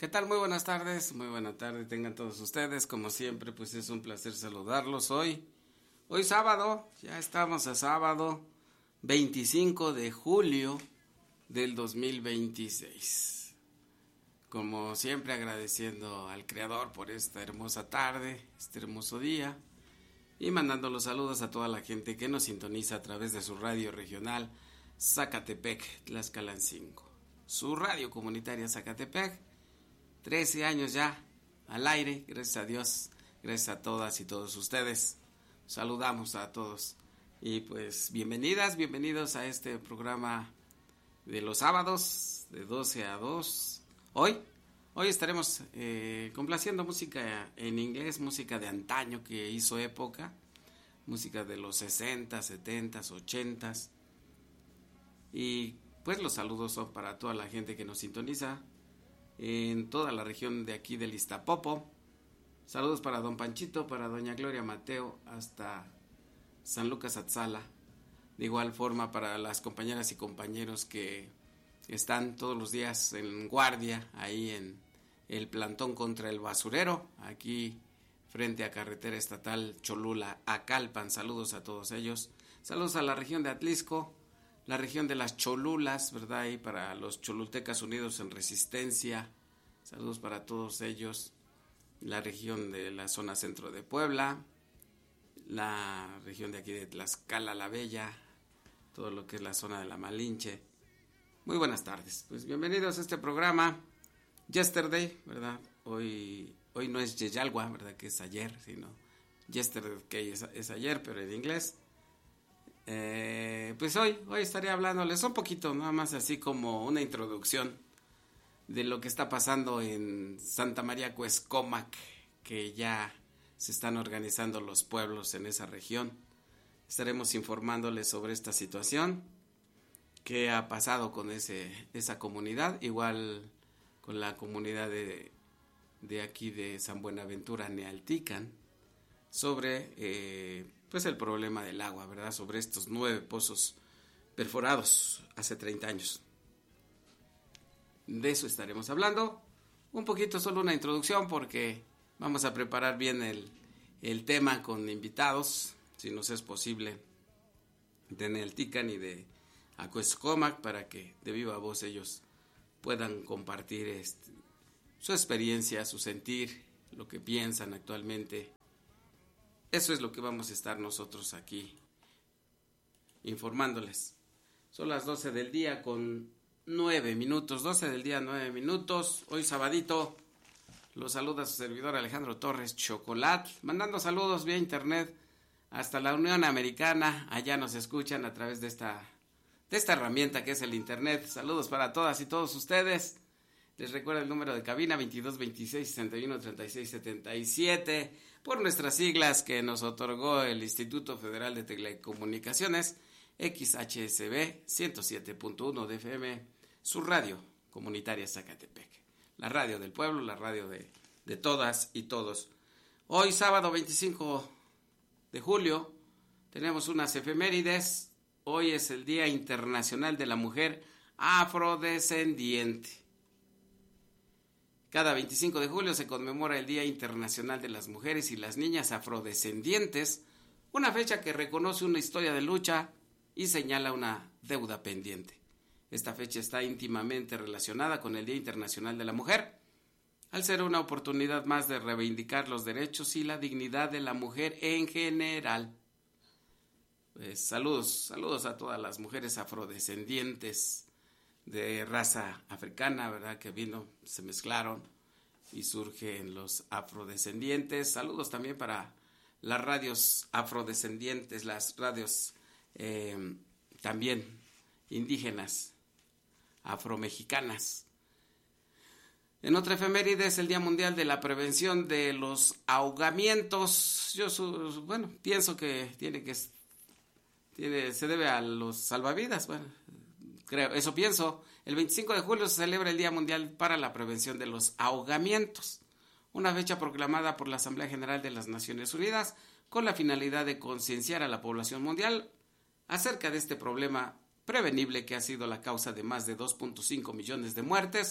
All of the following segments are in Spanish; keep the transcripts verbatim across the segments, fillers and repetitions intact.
¿Qué tal? Muy buenas tardes, muy buena tarde tengan todos ustedes. Como siempre, pues es un placer saludarlos hoy. Hoy sábado, ya estamos a sábado veinticinco de julio del dos mil veintiséis. Como siempre, agradeciendo al Creador por esta hermosa tarde, este hermoso día. Y mandando los saludos a toda la gente que nos sintoniza a través de su radio regional Zacatepec, Tlaxcalancingo. Su radio comunitaria Zacatepec, trece años ya al aire, gracias a Dios, gracias a todas y todos ustedes. Saludamos a todos. Y pues bienvenidas, bienvenidos a este programa de los sábados de doce a dos. Hoy, hoy estaremos eh, complaciendo música en inglés, música de antaño que hizo época, música de los sesenta, setenta, ochenta. Y pues los saludos son para toda la gente que nos sintoniza en toda la región de aquí del Iztapopo. Saludos para don Panchito, para doña Gloria Mateo, hasta San Lucas Atzala. De igual forma para las compañeras y compañeros que están todos los días en guardia, ahí en el plantón contra el basurero, aquí frente a carretera estatal Cholula-Acalpan. Saludos a todos ellos. Saludos a la región de Atlisco, la región de las Cholulas, ¿verdad? Y para los Cholultecas Unidos en Resistencia, saludos para todos ellos. La región de la zona centro de Puebla, la región de aquí de Tlaxcala la Bella, todo lo que es la zona de la Malinche. Muy buenas tardes, pues bienvenidos a este programa Yesterday, ¿verdad? Hoy, hoy no es Yeyalwa, ¿verdad? Que es ayer, sino Yesterday, que es, es ayer, pero en inglés. Eh, pues hoy, hoy estaré hablándoles un poquito, nada más así como una introducción de lo que está pasando en Santa María Cuescomac, que ya se están organizando los pueblos en esa región. Estaremos informándoles sobre esta situación, qué ha pasado con ese, esa comunidad, igual con la comunidad de, de aquí de San Buenaventura, Nealtican, sobre eh, pues el problema del agua, ¿verdad? Sobre estos nueve pozos perforados hace treinta años. De eso estaremos hablando. Un poquito, solo una introducción, porque vamos a preparar bien el, el tema con invitados, si nos es posible, de Nealtican y de Acuescomac, para que de viva voz ellos puedan compartir este, su experiencia, su sentir, lo que piensan actualmente. Eso es lo que vamos a estar nosotros aquí informándoles. Son las doce del día con nueve minutos, doce del día, nueve minutos. Hoy sabadito, los saluda su servidor Alejandro Torres Chocolat, mandando saludos vía internet hasta la Unión Americana. Allá nos escuchan a través de esta, de esta herramienta que es el internet. Saludos para todas y todos ustedes. Les recuerdo el número de cabina veintidós veintiséis sesenta y uno treinta y seis setenta y siete, por nuestras siglas que nos otorgó el Instituto Federal de Telecomunicaciones, X H S B ciento siete punto uno de F M, su radio comunitaria Zacatepec, la radio del pueblo, la radio de, de todas y todos. Hoy sábado veinticinco de julio tenemos unas efemérides. Hoy es el Día Internacional de la Mujer Afrodescendiente. Cada veinticinco de julio se conmemora el Día Internacional de las Mujeres y las Niñas Afrodescendientes, una fecha que reconoce una historia de lucha y señala una deuda pendiente. Esta fecha está íntimamente relacionada con el Día Internacional de la Mujer, al ser una oportunidad más de reivindicar los derechos y la dignidad de la mujer en general. Pues saludos, saludos a todas las mujeres afrodescendientes de raza africana, ¿verdad? Que vino, se mezclaron y surgen los afrodescendientes. Saludos también para las radios afrodescendientes, las radios eh, también indígenas, afromexicanas. En otra efeméride es el Día Mundial de la Prevención de los Ahogamientos. Yo, su, bueno, pienso que tiene que tiene, se debe a los salvavidas, bueno, creo, eso pienso. El veinticinco de julio se celebra el Día Mundial para la Prevención de los Ahogamientos, una fecha proclamada por la Asamblea General de las Naciones Unidas con la finalidad de concienciar a la población mundial acerca de este problema prevenible que ha sido la causa de más de dos punto cinco millones de muertes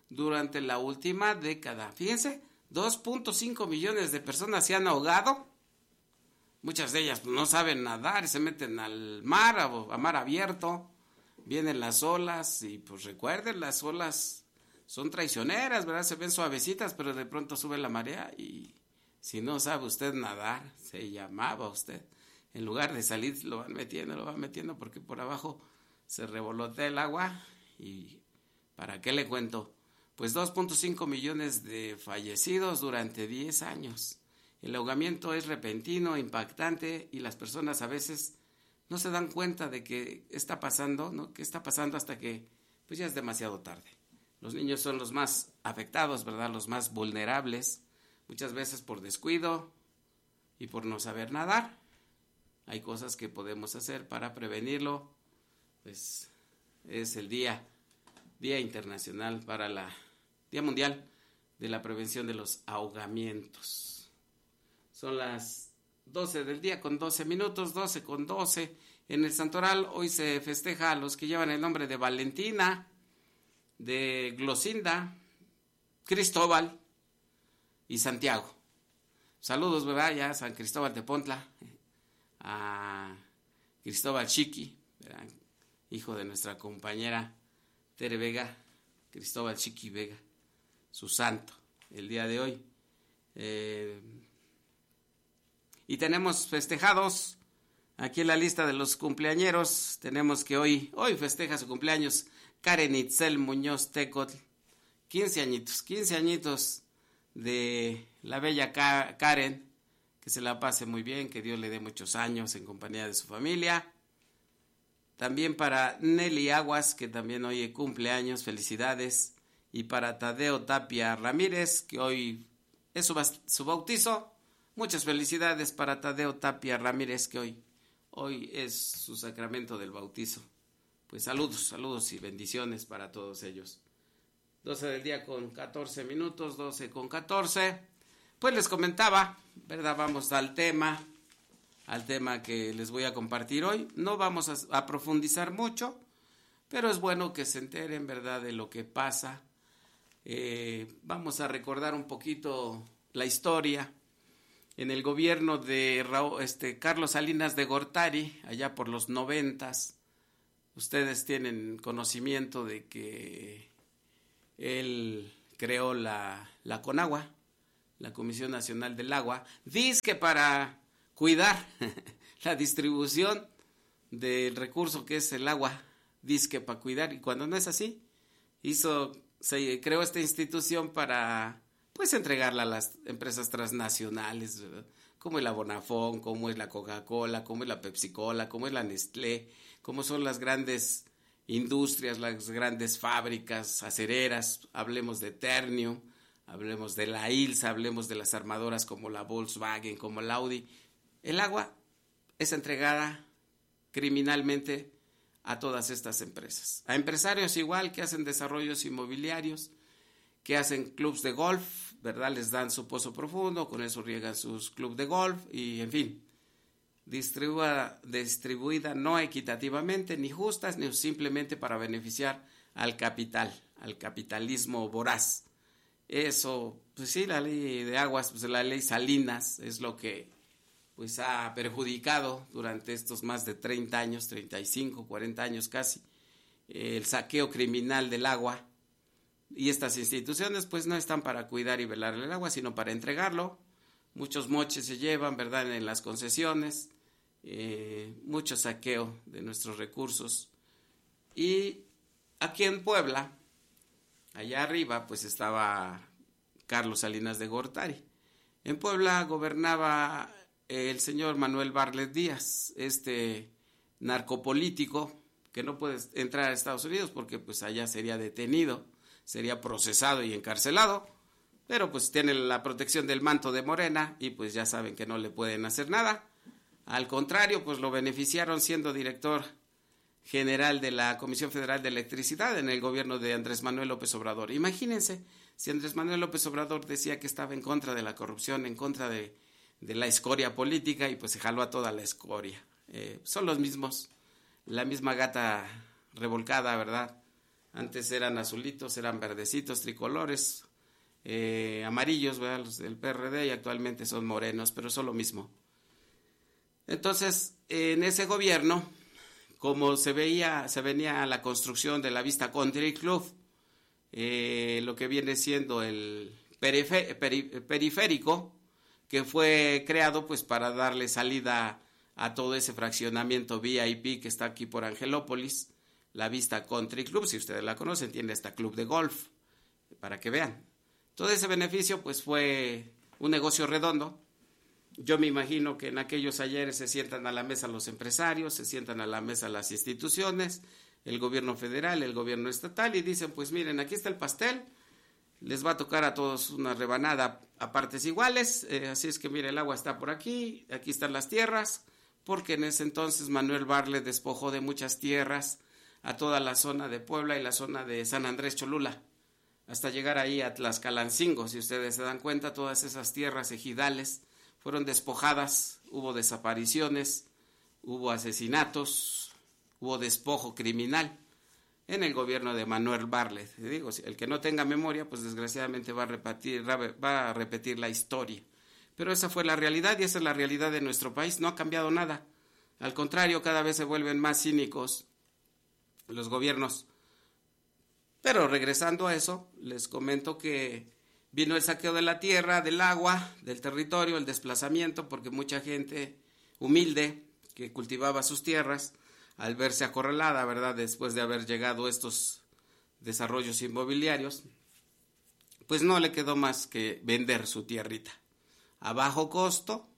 durante la última década. Fíjense, dos punto cinco millones de personas se han ahogado. Muchas de ellas no saben nadar y se meten al mar, a, a mar abierto. Vienen las olas y pues recuerden, las olas son traicioneras, ¿verdad? Se ven suavecitas, pero de pronto sube la marea y si no sabe usted nadar, se llamaba usted. En lugar de salir, lo van metiendo, lo van metiendo porque por abajo se revolotea el agua. Y ¿para qué le cuento? Pues dos punto cinco millones de fallecidos durante diez años. El ahogamiento es repentino, impactante y las personas a veces no se dan cuenta de que está pasando, ¿no? Que está pasando hasta que pues ya es demasiado tarde. Los niños son los más afectados, ¿verdad? Los más vulnerables, muchas veces por descuido y por no saber nadar. Hay cosas que podemos hacer para prevenirlo. Pues es el día, Día Internacional para la Día Mundial de la Prevención de los Ahogamientos. Son las doce del día con doce minutos, doce con doce. En el Santoral hoy se festeja a los que llevan el nombre de Valentina, de Glosinda, Cristóbal y Santiago. Saludos, ¿verdad? Ya San Cristóbal de Pontla, a Cristóbal Chiqui, ¿verdad? Hijo de nuestra compañera Tere Vega, Cristóbal Chiqui Vega, su santo, el día de hoy. Eh, y tenemos festejados aquí en la lista de los cumpleañeros. Tenemos que hoy, hoy festeja su cumpleaños Karen Itzel Muñoz Tecotl, quince añitos, quince añitos de la bella Karen, que se la pase muy bien, que Dios le dé muchos años en compañía de su familia. También para Nelly Aguas, que también hoy cumple años, felicidades. Y para Tadeo Tapia Ramírez, que hoy es su, su bautizo, muchas felicidades para Tadeo Tapia Ramírez, que hoy, hoy es su sacramento del bautizo. Pues saludos, saludos y bendiciones para todos ellos. doce del día con catorce minutos, doce con catorce. Pues les comentaba, ¿verdad? Vamos al tema, al tema que les voy a compartir hoy. No vamos a, a profundizar mucho, pero es bueno que se enteren, ¿verdad?, de lo que pasa. Eh, vamos a recordar un poquito la historia. En el gobierno de Raúl, este, Carlos Salinas de Gortari, allá por los noventas, ustedes tienen conocimiento de que él creó la, la CONAGUA, la Comisión Nacional del Agua, dizque para cuidar la distribución del recurso que es el agua, dizque para cuidar, y cuando no es así, hizo, se creó esta institución para pues entregarla a las empresas transnacionales, ¿verdad? Como es la Bonafón, como es la Coca-Cola, como es la Pepsi-Cola, como es la Nestlé, como son las grandes industrias, las grandes fábricas acereras, hablemos de Ternium, hablemos de la I L S A, hablemos de las armadoras como la Volkswagen, como la Audi. El agua es entregada criminalmente a todas estas empresas. A empresarios igual que hacen desarrollos inmobiliarios, que hacen clubs de golf, ¿verdad? Les dan su pozo profundo, con eso riegan sus clubs de golf y, en fin, distribuida, distribuida no equitativamente, ni justas, ni simplemente para beneficiar al capital, al capitalismo voraz. Eso, pues sí, la ley de aguas, pues la ley Salinas es lo que pues ha perjudicado durante estos más de treinta años, treinta y cinco, cuarenta años casi, el saqueo criminal del agua. Y estas instituciones pues no están para cuidar y velar el agua, sino para entregarlo. Muchos moches se llevan, ¿verdad?, en las concesiones, eh, mucho saqueo de nuestros recursos. Y aquí en Puebla, allá arriba, pues estaba Carlos Salinas de Gortari. En Puebla gobernaba el señor Manuel Barlet Díaz, este narcopolítico que no puede entrar a Estados Unidos porque pues allá sería detenido, sería procesado y encarcelado, pero pues tiene la protección del manto de Morena y pues ya saben que no le pueden hacer nada. Al contrario, pues lo beneficiaron siendo director general de la Comisión Federal de Electricidad en el gobierno de Andrés Manuel López Obrador. Imagínense, si Andrés Manuel López Obrador decía que estaba en contra de la corrupción, en contra de, de la escoria política, y pues se jaló a toda la escoria. Eh, son los mismos, la misma gata revolcada, ¿verdad? Antes eran azulitos, eran verdecitos, tricolores, eh, amarillos, ¿verdad? Los del P R D, y actualmente son morenos, pero son lo mismo. Entonces, en ese gobierno, como se veía, se venía la construcción de la Vista Country Club, eh, lo que viene siendo el perife- peri- periférico, que fue creado pues para darle salida a todo ese fraccionamiento V I P que está aquí por Angelópolis. La Vista Country Club, si ustedes la conocen, tiene hasta club de golf, para que vean. Todo ese beneficio pues fue un negocio redondo. Yo me imagino que en aquellos ayeres se sientan a la mesa los empresarios, se sientan a la mesa las instituciones, el gobierno federal, el gobierno estatal, y dicen, pues miren, aquí está el pastel, les va a tocar a todos una rebanada a partes iguales, eh, así es que mire, el agua está por aquí, aquí están las tierras, porque en ese entonces Manuel Barlet despojó de muchas tierras a toda la zona de Puebla y la zona de San Andrés Cholula, hasta llegar ahí a Tlaxcalancingo. Si ustedes se dan cuenta, todas esas tierras ejidales fueron despojadas, hubo desapariciones, hubo asesinatos, hubo despojo criminal en el gobierno de Manuel Barlet. Digo, el que no tenga memoria, pues desgraciadamente va a repetir, va a repetir la historia. Pero esa fue la realidad y esa es la realidad de nuestro país. No ha cambiado nada. Al contrario, cada vez se vuelven más cínicos los gobiernos. Pero regresando a eso, les comento que vino el saqueo de la tierra, del agua, del territorio, el desplazamiento, porque mucha gente humilde que cultivaba sus tierras, al verse acorralada, ¿verdad?, después de haber llegado estos desarrollos inmobiliarios, pues no le quedó más que vender su tierrita a bajo costo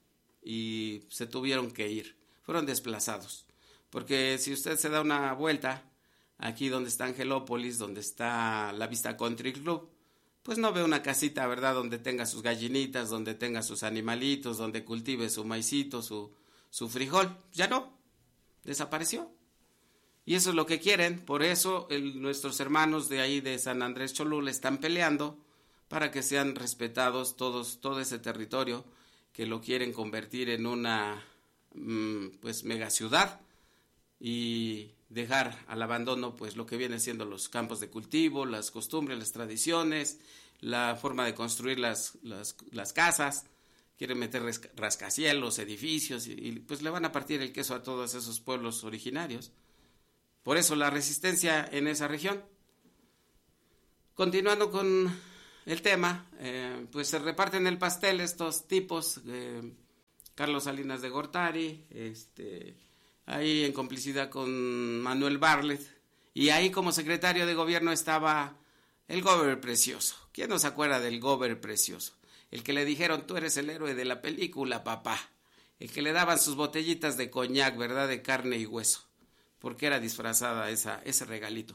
y se tuvieron que ir, fueron desplazados. Porque si usted se da una vuelta aquí donde está Angelópolis, donde está la Vista Country Club, pues no ve una casita, ¿verdad?, donde tenga sus gallinitas, donde tenga sus animalitos, donde cultive su maicito, su, su frijol. Ya no, desapareció. Y eso es lo que quieren, por eso el, nuestros hermanos de ahí de San Andrés Cholula están peleando para que sean respetados todos, todo ese territorio que lo quieren convertir en una mmm, pues mega ciudad y dejar al abandono pues lo que viene siendo los campos de cultivo, las costumbres, las tradiciones, la forma de construir las, las, las casas. Quieren meter rascacielos, edificios y, y pues le van a partir el queso a todos esos pueblos originarios. Por eso la resistencia en esa región. Continuando con el tema, eh, pues se reparten el pastel estos tipos, eh, Carlos Salinas de Gortari, este, ahí en complicidad con Manuel Barlet, y ahí como secretario de gobierno estaba el Gober Precioso. ¿Quién no se acuerda del Gober Precioso? El que le dijeron, tú eres el héroe de la película, papá. El que le daban sus botellitas de coñac, ¿verdad?, de carne y hueso, porque era disfrazada esa, ese regalito.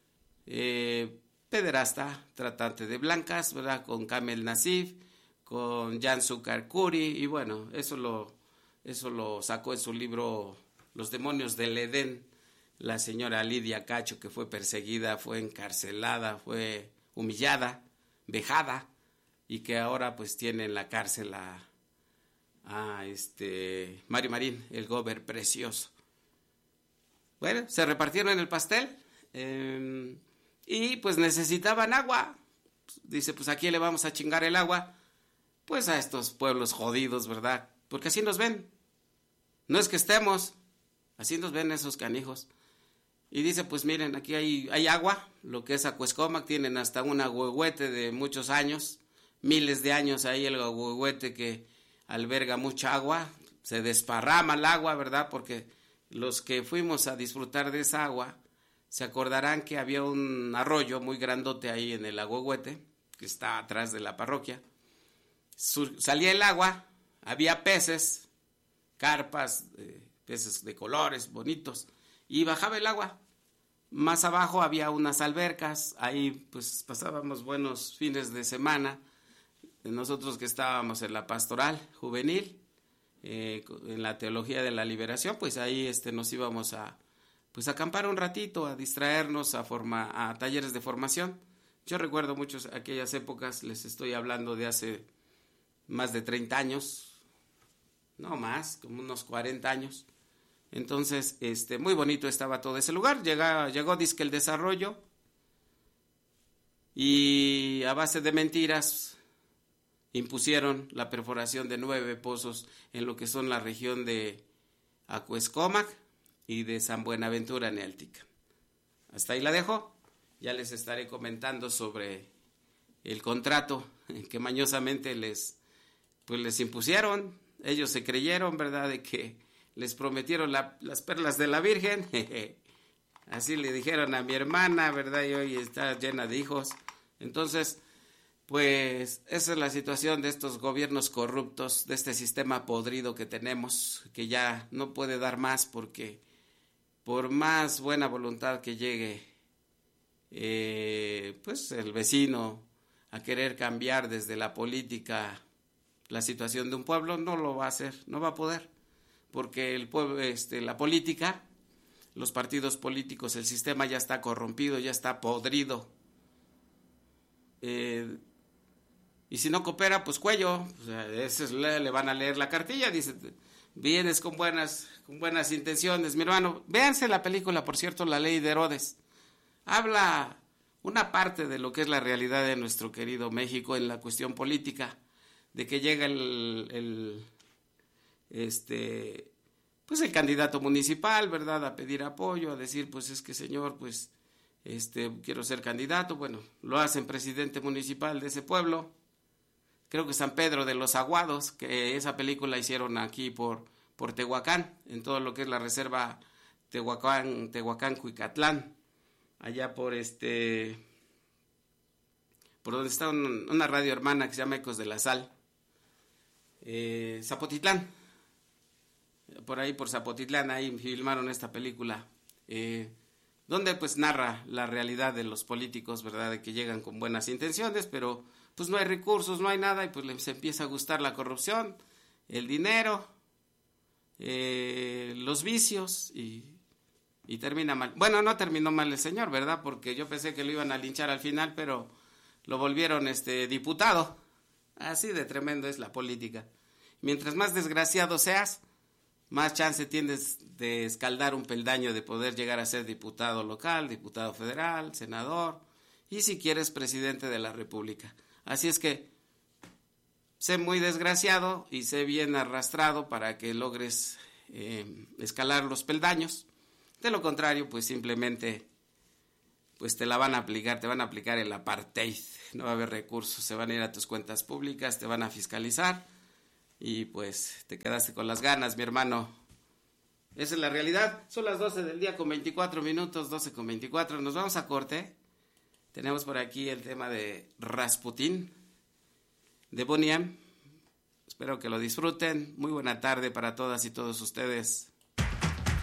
Eh, pederasta, tratante de blancas, ¿verdad?, con Kamel Nasif, con Jansu Karkuri, y bueno, eso lo, eso lo sacó en su libro Los demonios del Edén, la señora Lidia Cacho, que fue perseguida, fue encarcelada, fue humillada, vejada, y que ahora pues tiene en la cárcel a, a este Mario Marín, el Gober Precioso. Bueno, se repartieron el pastel eh, y pues necesitaban agua. Dice, pues ¿a quién le vamos a chingar el agua? Pues a estos pueblos jodidos, ¿verdad? Porque así nos ven. No es que estemos, así nos ven esos canijos. Y dice, pues miren, aquí hay, hay agua, lo que es Acuescomac, tienen hasta un agüehuete de muchos años, miles de años ahí el agüehuete que alberga mucha agua, se desparrama el agua, ¿verdad? Porque los que fuimos a disfrutar de esa agua, se acordarán que había un arroyo muy grandote ahí en el agüehuete, que está atrás de la parroquia. Sur, salía el agua, había peces, carpas, eh, peces de colores bonitos, y bajaba el agua. Más abajo había unas albercas, ahí pues pasábamos buenos fines de semana, nosotros que estábamos en la pastoral juvenil, eh, en la teología de la liberación, pues ahí este, nos íbamos a pues a acampar un ratito, a distraernos, a, forma, a talleres de formación. Yo recuerdo muchos aquellas épocas, les estoy hablando de hace más de treinta años, no más, como unos cuarenta años. Entonces, este, muy bonito estaba todo ese lugar. Llegó, llegó dizque el desarrollo, y a base de mentiras impusieron la perforación de nueve pozos en lo que son la región de Acuescómac y de San Buenaventura Nealtica. Hasta ahí la dejo. Ya les estaré comentando sobre el contrato que mañosamente les, pues les impusieron. Ellos se creyeron, ¿verdad?, de que les prometieron la, las perlas de la Virgen. Así le dijeron a mi hermana, ¿verdad? Y hoy está llena de hijos. Entonces, pues esa es la situación de estos gobiernos corruptos, de este sistema podrido que tenemos, que ya no puede dar más porque por más buena voluntad que llegue, eh, pues el vecino a querer cambiar desde la política la situación de un pueblo, no lo va a hacer, no va a poder, porque el pueblo, este, la política, los partidos políticos, el sistema ya está corrompido, ya está podrido. Eh, y si no coopera, pues cuello. O sea, ese es, le, le van a leer la cartilla, dice, vienes con buenas, con buenas intenciones, mi hermano. Véanse la película, por cierto, La Ley de Herodes. Habla una parte de lo que es la realidad de nuestro querido México en la cuestión política, de que llega el, el este pues el candidato municipal, ¿verdad?, a pedir apoyo, a decir, pues es que señor, pues este quiero ser candidato. Bueno, lo hacen presidente municipal de ese pueblo, creo que San Pedro de los Aguados, que esa película hicieron aquí por, por Tehuacán, en todo lo que es la reserva Tehuacán, Tehuacán, Cuicatlán, allá por este, por donde está un, una radio hermana que se llama Ecos de la Sal, eh, Zapotitlán, por ahí por Zapotitlán, ahí filmaron esta película, eh, donde pues narra la realidad de los políticos, ¿verdad?, de que llegan con buenas intenciones, pero pues no hay recursos, no hay nada, y pues les empieza a gustar la corrupción, el dinero, eh, los vicios, y, y termina mal. Bueno, no terminó mal el señor, ¿verdad?, porque yo pensé que lo iban a linchar al final, pero lo volvieron este diputado. Así de tremendo es la política. Mientras más desgraciado seas, más chance tienes de escaldar un peldaño de poder llegar a ser diputado local, diputado federal, senador, y si quieres presidente de la República. Así es que sé muy desgraciado y sé bien arrastrado para que logres eh, escalar los peldaños. De lo contrario, pues simplemente pues te la van a aplicar, te van a aplicar el apartheid. No va a haber recursos, se van a ir a tus cuentas públicas, te van a fiscalizar y pues te quedaste con las ganas, mi hermano. Esa es la realidad. Son las doce del día con veinticuatro minutos, doce con veinticuatro. Nos vamos a corte. Tenemos por aquí el tema de Rasputín, de Boney M. Espero que lo disfruten. Muy buena tarde para todas y todos ustedes.